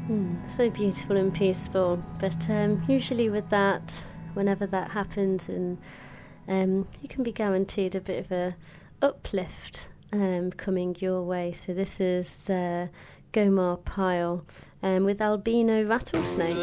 So beautiful and peaceful. But usually with that, whenever that happens, and you can be guaranteed a bit of a uplift coming your way. So this is Gomar Pyle with Albino Rattlesnake.